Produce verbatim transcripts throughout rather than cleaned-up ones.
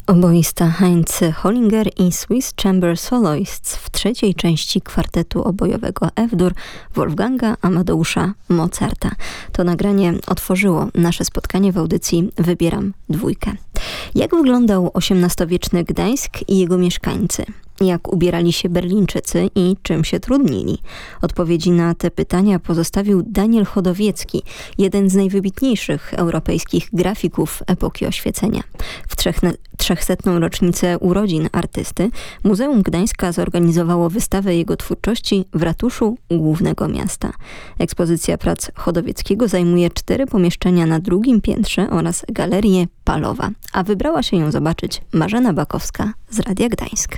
Oboista Heinz Hollinger i Swiss Chamber Soloists w trzeciej części kwartetu obojowego F-dur Wolfganga Amadeusza Mozarta. To nagranie otworzyło nasze spotkanie w audycji Wybieram dwójkę. Jak wyglądał osiemnastowieczny Gdańsk i jego mieszkańcy? Jak ubierali się Berlińczycy i czym się trudnili? Odpowiedzi na te pytania pozostawił Daniel Chodowiecki, jeden z najwybitniejszych europejskich grafików epoki oświecenia. W trzechne, trzechsetną rocznicę urodzin artysty Muzeum Gdańska zorganizowało wystawę jego twórczości w ratuszu głównego miasta. Ekspozycja prac Chodowieckiego zajmuje cztery pomieszczenia na drugim piętrze oraz galerię Palowa, a wybrała się ją zobaczyć Marzena Bakowska z Radia Gdańsk.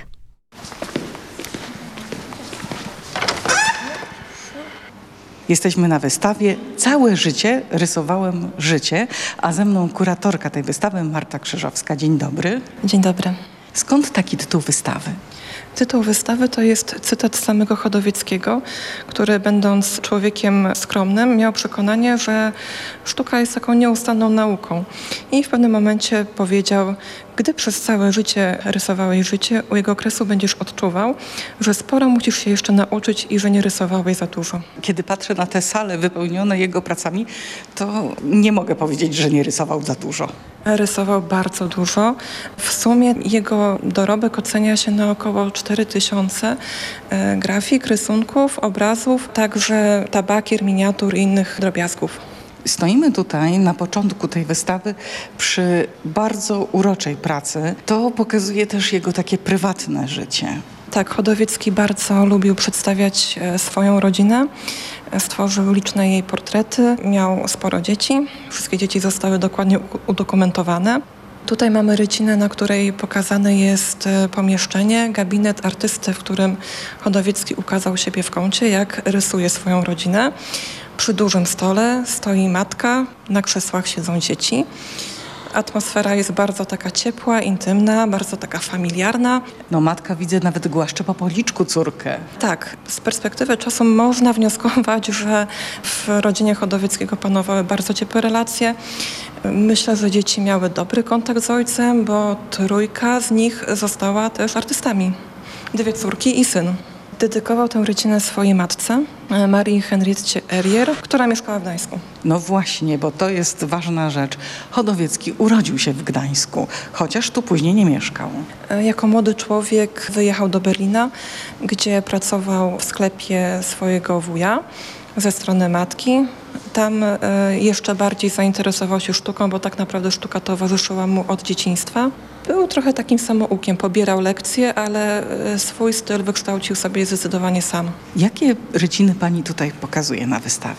Jesteśmy na wystawie Całe życie rysowałem życie, a ze mną kuratorka tej wystawy Marta Krzyżowska. Dzień dobry. Dzień dobry. Skąd taki tytuł wystawy? Tytuł wystawy to jest cytat samego Chodowieckiego, który będąc człowiekiem skromnym miał przekonanie, że sztuka jest taką nieustanną nauką. I w pewnym momencie powiedział: gdy przez całe życie rysowałeś życie, u jego okresu będziesz odczuwał, że sporo musisz się jeszcze nauczyć i że nie rysowałeś za dużo. Kiedy patrzę na te sale wypełnione jego pracami, to nie mogę powiedzieć, że nie rysował za dużo. Rysował bardzo dużo. W sumie jego dorobek ocenia się na około cztery tysiące e, grafik, rysunków, obrazów, także tabakier, miniatur i innych drobiazgów. Stoimy tutaj na początku tej wystawy przy bardzo uroczej pracy. To pokazuje też jego takie prywatne życie. Tak, Chodowiecki bardzo lubił przedstawiać swoją rodzinę. Stworzył liczne jej portrety, miał sporo dzieci. Wszystkie dzieci zostały dokładnie udokumentowane. Tutaj mamy rycinę, na której pokazane jest pomieszczenie, gabinet artysty, w którym Chodowiecki ukazał siebie w kącie, jak rysuje swoją rodzinę. Przy dużym stole stoi matka, na krzesłach siedzą dzieci. Atmosfera jest bardzo taka ciepła, intymna, bardzo taka familiarna. No matka, widzę, nawet głaszcze po policzku córkę. Tak, z perspektywy czasu można wnioskować, że w rodzinie Chodowieckiego panowały bardzo ciepłe relacje. Myślę, że dzieci miały dobry kontakt z ojcem, bo trójka z nich została też artystami. Dwie córki i syn. Dedykował tę rycinę swojej matce, Marii Henrietcie Erier, która mieszkała w Gdańsku. No właśnie, bo to jest ważna rzecz. Chodowiecki urodził się w Gdańsku, chociaż tu później nie mieszkał. Jako młody człowiek wyjechał do Berlina, gdzie pracował w sklepie swojego wuja ze strony matki. Tam jeszcze bardziej zainteresował się sztuką, bo tak naprawdę sztuka towarzyszyła mu od dzieciństwa. Był trochę takim samoukiem, pobierał lekcje, ale swój styl wykształcił sobie zdecydowanie sam. Jakie ryciny pani tutaj pokazuje na wystawie?